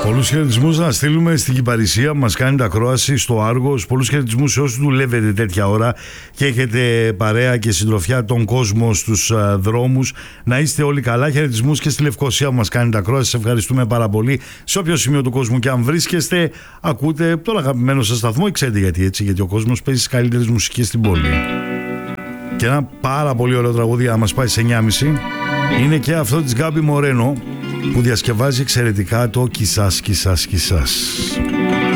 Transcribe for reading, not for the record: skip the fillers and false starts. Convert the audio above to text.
Πολλούς χαιρετισμούς να στείλουμε στην Κυπαρισία που μας κάνει τα ακρόαση στο Άργος. Πολλούς χαιρετισμούς σε όσους δουλεύετε τέτοια ώρα και έχετε παρέα και συντροφιά τον κόσμο στους δρόμους. Να είστε όλοι καλά. Χαιρετισμούς και στη Λευκοσία που μας κάνει τα ακρόαση. Σας ευχαριστούμε πάρα πολύ. Σε όποιο σημείο του κόσμου και αν βρίσκεστε, ακούτε τον αγαπημένο σας σταθμό. Ξέρετε γιατί έτσι? Γιατί ο κόσμος παίζει τις καλύτερες μουσικές στην πόλη. Και ένα πάρα πολύ ωραίο τραγούδι να μας πάει σε 9.30 είναι και αυτό της Γκάμπι Μορένο, που διασκευάζει εξαιρετικά το «Κισάς, κισάς, κισάς».